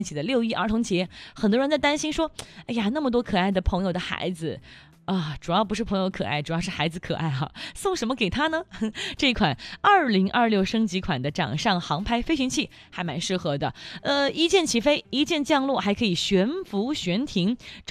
起的6·1儿童节，很多人在担心说，哎呀，那么多可爱的朋友的孩子。主要不是朋友可爱，主要是孩子可爱哈。送什么给他呢？这款2026升级款的掌上航拍飞行器还蛮适合的。一键起飞，一键降落，还可以悬浮悬停。